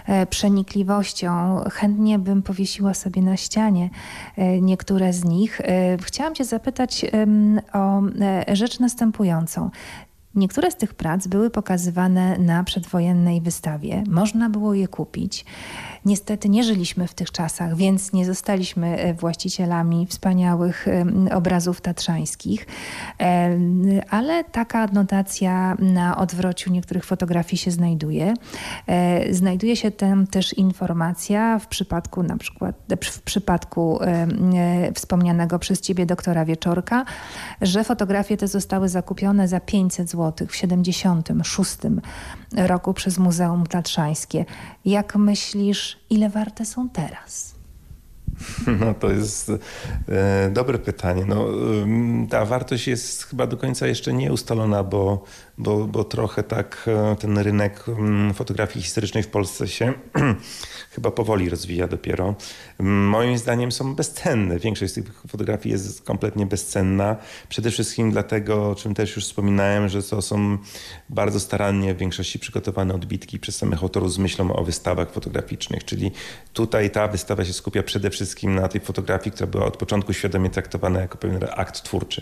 przenikliwością. Chętnie bym powiesiła sobie na ścianie niektóre z nich. Chciałam cię zapytać o rzecz następującą. Niektóre z tych prac były pokazywane na przedwojennej wystawie. Można było je kupić. Niestety nie żyliśmy w tych czasach, więc nie zostaliśmy właścicielami wspaniałych obrazów tatrzańskich. Ale taka adnotacja na odwrociu niektórych fotografii się znajduje. Znajduje się tam też informacja w przypadku wspomnianego przez ciebie doktora Wieczorka, że fotografie te zostały zakupione za 500 zł w 1976 roku przez Muzeum Tatrzańskie. Jak myślisz, ile warte są teraz? No to jest dobre pytanie. No, ta wartość jest chyba do końca jeszcze nie ustalona, bo trochę tak ten rynek fotografii historycznej w Polsce się chyba powoli rozwija dopiero. Moim zdaniem są bezcenne. Większość z tych fotografii jest kompletnie bezcenna. Przede wszystkim dlatego, o czym też już wspominałem, że to są bardzo starannie w większości przygotowane odbitki przez samych autorów z myślą o wystawach fotograficznych. Czyli tutaj ta wystawa się skupia przede wszystkim na tej fotografii, która była od początku świadomie traktowana jako pewien akt twórczy.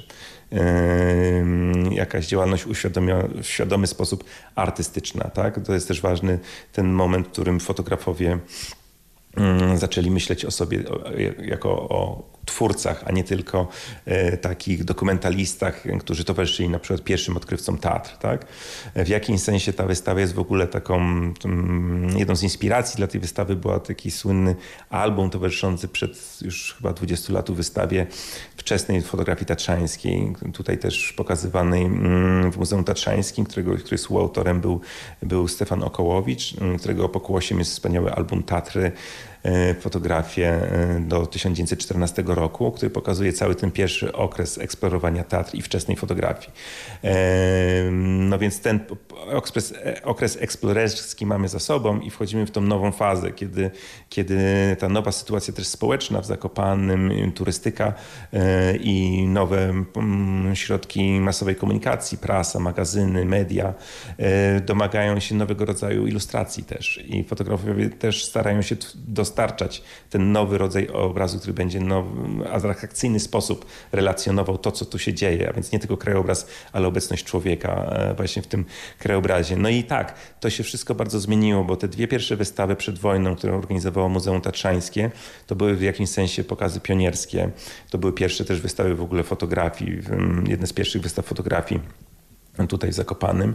Jakaś działalność w świadomy sposób artystyczna. Tak? To jest też ważny ten moment, w którym fotografowie zaczęli myśleć o sobie jako o twórcach, a nie tylko takich dokumentalistach, którzy towarzyszyli na przykład pierwszym odkrywcom Tatr. Tak? W jakimś sensie ta wystawa jest w ogóle jedną z inspiracji dla tej wystawy była taki słynny album towarzyszący przed już chyba 20 lat wystawie wczesnej fotografii tatrzańskiej, tutaj też pokazywanej w Muzeum Tatrzańskim, której współautorem był Stefan Okołowicz, którego pokłosiem jest wspaniały album Tatry, fotografie do 1914 roku, który pokazuje cały ten pierwszy okres eksplorowania Tatr i wczesnej fotografii. No więc ten okres eksplorerski mamy za sobą i wchodzimy w tą nową fazę, kiedy ta nowa sytuacja też społeczna w Zakopanem, turystyka i nowe środki masowej komunikacji, prasa, magazyny, media domagają się nowego rodzaju ilustracji też i fotografowie też starają się dostarczać ten nowy rodzaj obrazu, który będzie w atrakcyjny sposób relacjonował to, co tu się dzieje, a więc nie tylko krajobraz, ale obecność człowieka właśnie w tym krajobrazie. No i tak, to się wszystko bardzo zmieniło, bo te dwie pierwsze wystawy przed wojną, które organizowało Muzeum Tatrzańskie, to były w jakimś sensie pokazy pionierskie. To były pierwsze też wystawy w ogóle fotografii, jedne z pierwszych wystaw fotografii tutaj w Zakopanem.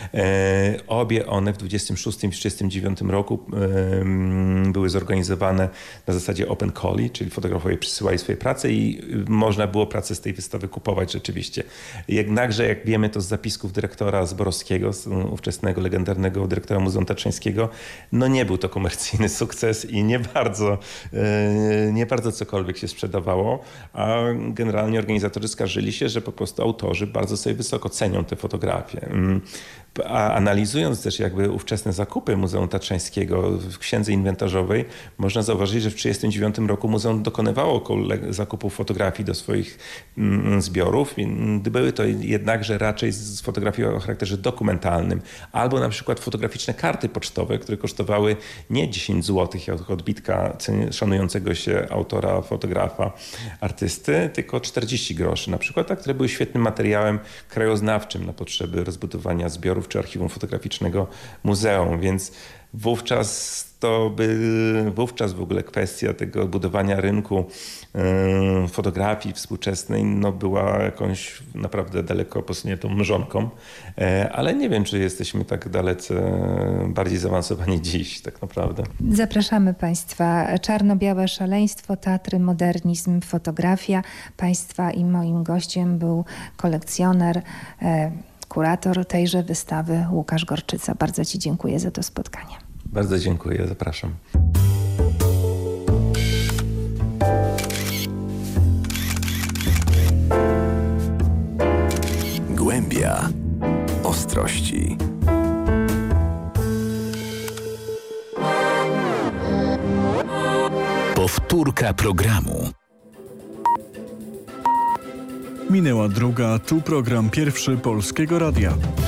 Obie one w 26 i 39 roku były zorganizowane na zasadzie open calli, czyli fotografowie przysyłali swoje prace i można było pracę z tej wystawy kupować rzeczywiście. Jednakże, jak wiemy to z zapisków dyrektora Zborowskiego, ówczesnego legendarnego dyrektora Muzeum Tatrzańskiego, no nie był to komercyjny sukces i nie bardzo cokolwiek się sprzedawało, a generalnie organizatorzy skarżyli się, że po prostu autorzy bardzo sobie wysoko cenią te fotografię. A analizując też jakby ówczesne zakupy Muzeum Tatrzańskiego w księdze inwentarzowej, można zauważyć, że w 1939 roku muzeum dokonywało zakupów fotografii do swoich zbiorów. Były to jednakże raczej z fotografii o charakterze dokumentalnym. Albo na przykład fotograficzne karty pocztowe, które kosztowały nie 10 zł jak odbitka szanującego się autora, fotografa, artysty, tylko 40 groszy na przykład, a które były świetnym materiałem krajoznawczym na potrzeby rozbudowania zbiorów czy archiwum fotograficznego muzeum, więc wówczas w ogóle kwestia tego budowania rynku fotografii współczesnej była jakąś naprawdę daleko posuniętą mrzonką, ale nie wiem, czy jesteśmy tak dalece bardziej zaawansowani dziś tak naprawdę. Zapraszamy Państwa. Czarno-białe szaleństwo, Tatry, modernizm, fotografia. Państwa i moim gościem był kolekcjoner, kurator tejże wystawy Łukasz Gorczyca. Bardzo Ci dziękuję za to spotkanie. Bardzo dziękuję, zapraszam. Głębia ostrości. Powtórka programu. Minęła druga, tu program pierwszy Polskiego Radia.